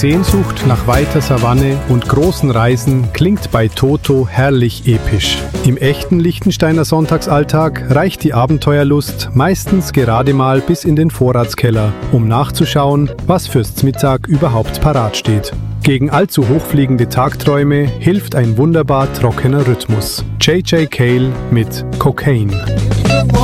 Sehnsucht nach weiter Savanne und großen Reisen klingt bei Toto herrlich episch. Im echten Liechtensteiner Sonntagsalltag reicht die Abenteuerlust meistens gerade mal bis in den Vorratskeller, um nachzuschauen, was fürs Mittag überhaupt parat steht. Gegen allzu hochfliegende Tagträume hilft ein wunderbar trockener Rhythmus. J.J. Cale mit Cocaine.